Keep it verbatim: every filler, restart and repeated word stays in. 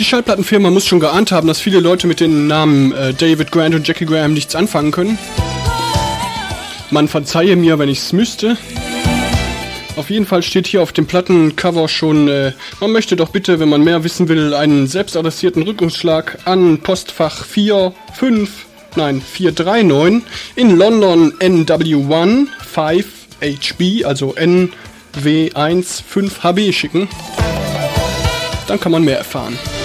Schallplattenfirma muss schon geahnt haben, dass viele Leute mit den Namen äh, David Grant und Jackie Graham nichts anfangen können. Man verzeihe mir, wenn ich's müsste. Auf jeden Fall steht hier auf dem Plattencover schon, äh, man möchte doch bitte, wenn man mehr wissen will, einen selbstadressierten Rückrufschlag an Postfach vier fünf, nein, vier drei neun in London N W eins fünf H B, also N W eins fünf H B schicken. Dann kann man mehr erfahren.